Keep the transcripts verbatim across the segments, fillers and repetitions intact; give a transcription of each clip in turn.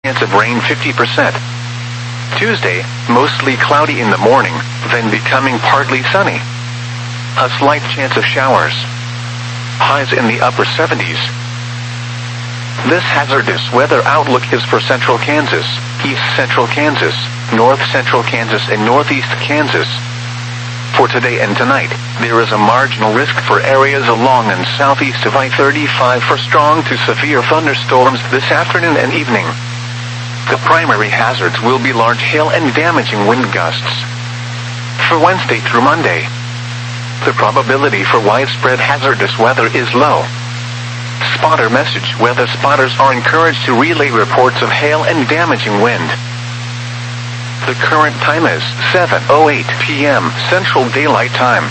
chance of rain fifty percent. Tuesday, mostly cloudy in the morning, then becoming partly sunny. A slight chance of showers. Highs in the upper seventies. This hazardous weather outlook is for central Kansas, east central Kansas, north central Kansas, and northeast Kansas. For today and tonight, there is a marginal risk for areas along and southeast of I thirty-five for strong to severe thunderstorms this afternoon and evening. The primary hazards will be large hail and damaging wind gusts. For Wednesday through Monday, the probability for widespread hazardous weather is low. Spotter message: weather spotters are encouraged to relay reports of hail and damaging wind. The current time is seven oh eight p m Central Daylight Time.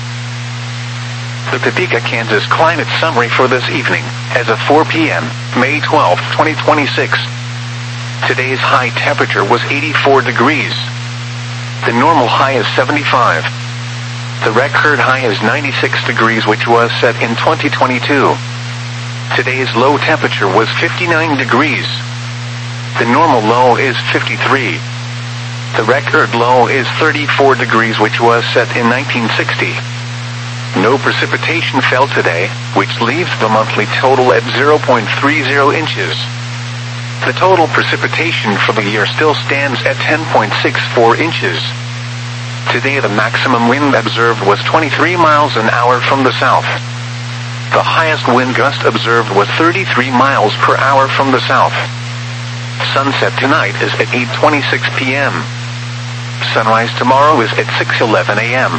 The Topeka, Kansas climate summary for this evening, as of four p m, May twelfth, twenty twenty-six. Today's high temperature was eighty-four degrees. The normal high is seventy-five. The record high is ninety-six degrees, which was set in twenty twenty-two. Today's low temperature was fifty-nine degrees. The normal low is fifty-three. The record low is thirty-four degrees, which was set in nineteen sixty. No precipitation fell today, which leaves the monthly total at zero point three zero inches. The total precipitation for the year still stands at ten point six four inches. Today the maximum wind observed was twenty-three miles an hour from the south. The highest wind gust observed was thirty-three miles per hour from the south. Sunset tonight is at eight twenty-six p m Sunrise tomorrow is at six eleven a m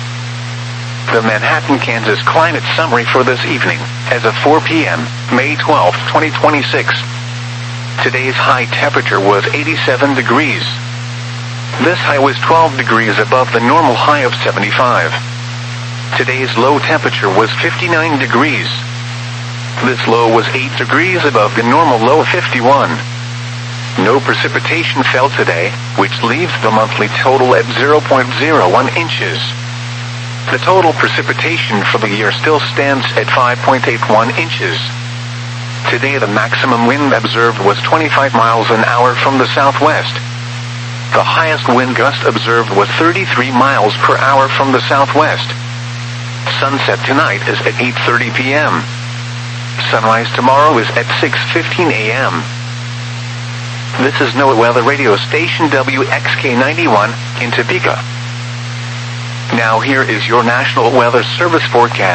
The Manhattan, Kansas climate summary for this evening, as of four p m, May twelfth, twenty twenty-six. Today's high temperature was eighty-seven degrees. This high was twelve degrees above the normal high of seventy-five. Today's low temperature was fifty-nine degrees. This low was eight degrees above the normal low of fifty-one. No precipitation fell today, which leaves the monthly total at zero point zero one inches. The total precipitation for the year still stands at five point eight one inches. Today the maximum wind observed was twenty-five miles an hour from the southwest. The highest wind gust observed was thirty-three miles per hour from the southwest. Sunset tonight is at eight thirty p m Sunrise tomorrow is at six fifteen a m This is NOAA Weather Radio Station W X K ninety-one in Topeka. Now here is your National Weather Service forecast.